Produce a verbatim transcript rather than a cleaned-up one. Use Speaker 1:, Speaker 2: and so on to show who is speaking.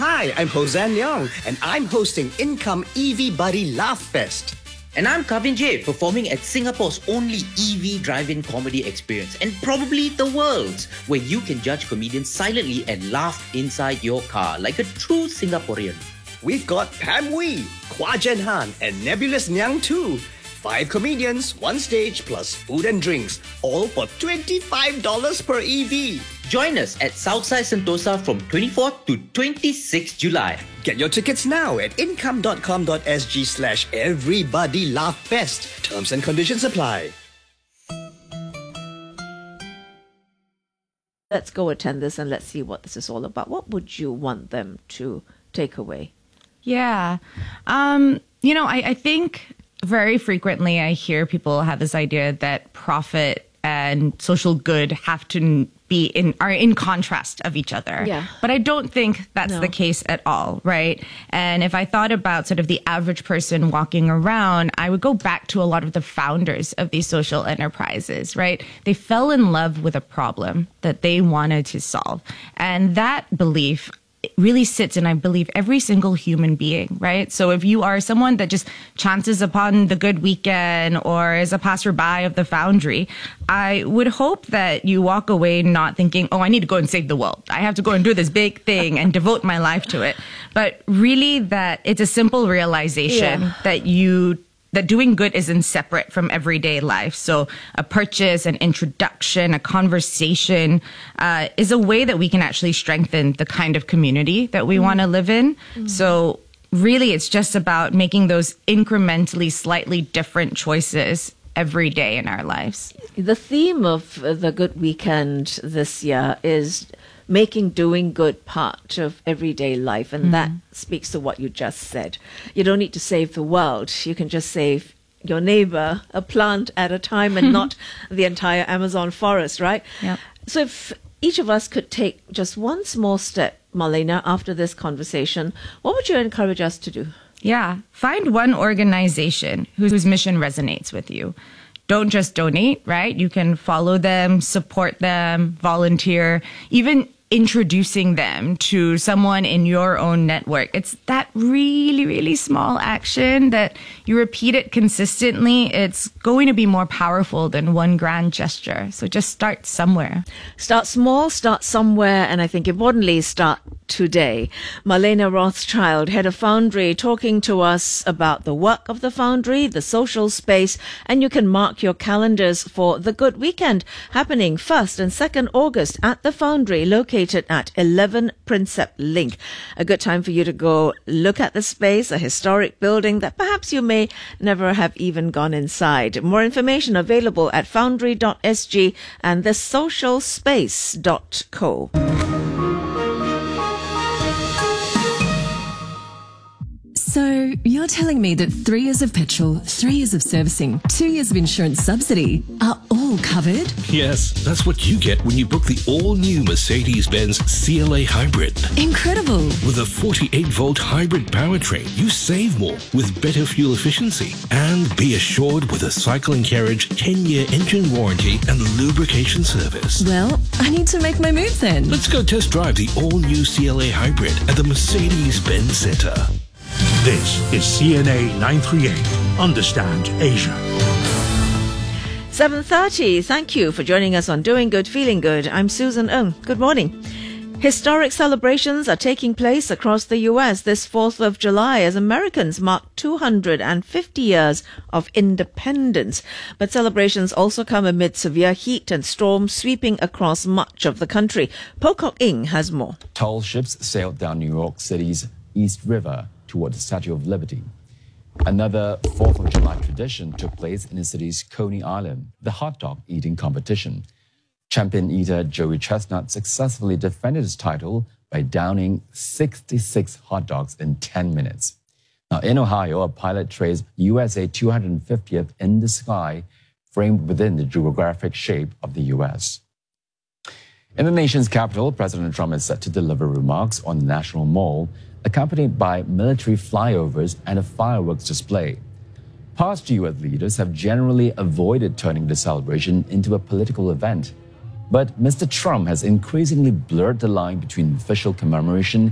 Speaker 1: Hi, I'm Hosan Young, and I'm hosting Income E V Buddy Laugh Fest.
Speaker 2: And I'm Kavin J, performing at Singapore's only E V drive-in comedy experience, and probably the world's, where you can judge comedians silently and laugh inside your car like a true Singaporean.
Speaker 1: We've got Pam Wee, Kwa Jen Han, and Nebulous Nyang too. Five comedians, one stage, plus food and drinks, all for twenty-five dollars per E V.
Speaker 2: Join us at Southside Sentosa from twenty-fourth to twenty-sixth July.
Speaker 1: Get your tickets now at income.com.sg slash everybody laugh fest. Terms and conditions apply.
Speaker 3: Let's go attend this and let's see what this is all about. What would you want them to take away?
Speaker 4: Yeah. Um, you know, I, I think very frequently I hear people have this idea that profit and social good have to be in are in contrast of each other.
Speaker 3: Yeah.
Speaker 4: But I don't think that's
Speaker 3: No.
Speaker 4: the case at all, right? And if I thought about sort of the average person walking around, I would go back to a lot of the founders of these social enterprises, right? They fell in love with a problem that they wanted to solve. And that belief really sits in, I believe, every single human being, right? So if you are someone that just chances upon the good weekend or is a passerby of the foundry, I would hope that you walk away not thinking, oh, I need to go and save the world. I have to go and do this big thing and devote my life to it. But really that it's a simple realization
Speaker 3: Yeah.
Speaker 4: that you that doing good isn't separate from everyday life. So a purchase, an introduction, a conversation uh, is a way that we can actually strengthen the kind of community that we mm. want to live in. Mm. So really, it's just about making those incrementally slightly different choices every day in our lives.
Speaker 3: The theme of uh, the Good Weekend this year is making doing good part of everyday life. And mm. that speaks to what you just said. You don't need to save the world. You can just save your neighbor a plant at a time and not the entire Amazon forest, right?
Speaker 4: Yep.
Speaker 3: So if each of us could take just one small step, Marlena, after this conversation, what would you encourage us to do?
Speaker 4: Yeah, find one organization whose mission resonates with you. Don't just donate, right? You can follow them, support them, volunteer, even introducing them to someone in your own network. It's that really, really small action that you repeat it consistently. It's going to be more powerful than one grand gesture. So just start somewhere.
Speaker 3: Start small, start somewhere, and I think importantly, start today. Marlena Rothschild, head of Foundry, talking to us about the work of the Foundry, the social space, and you can mark your calendars for the Good Weekend happening first and second August at the Foundry, located at eleven Prinsep Link. A good time for you to go look at the space, a historic building that perhaps you may never have even gone inside. More information available at foundry dot s g and the social space dot co.
Speaker 5: So, you're telling me that three years of petrol, three years of servicing, two years of insurance subsidy are all covered?
Speaker 6: Yes, that's what you get when you book the all-new Mercedes-Benz C L A Hybrid.
Speaker 5: Incredible!
Speaker 6: With a forty-eight volt hybrid powertrain, you save more with better fuel efficiency. And be assured with a cycle and carriage ten year engine warranty and lubrication service.
Speaker 5: Well, I need to make my move then.
Speaker 6: Let's go test drive the all-new C L A Hybrid at the Mercedes-Benz Centre.
Speaker 7: This is C N A nine thirty-eight. Understand Asia.
Speaker 3: seven thirty. Thank you for joining us on Doing Good, Feeling Good. I'm Susan Ng. Good morning. Historic celebrations are taking place across the U S this fourth of July as Americans mark two hundred fifty years of independence. But celebrations also come amid severe heat and storms sweeping across much of the country. Pocock Ing has more.
Speaker 8: Tall ships sailed down New York City's East River toward the Statue of Liberty. Another fourth of July tradition took place in the city's Coney Island, the hot dog eating competition. Champion eater Joey Chestnut successfully defended his title by downing sixty-six hot dogs in ten minutes. Now, in Ohio, a pilot traced U S A two hundred fiftieth in the sky, framed within the geographic shape of the U S. In the nation's capital, President Trump is set to deliver remarks on the National Mall, accompanied by military flyovers and a fireworks display. Past U S leaders have generally avoided turning the celebration into a political event. But Mister Trump has increasingly blurred the line between official commemoration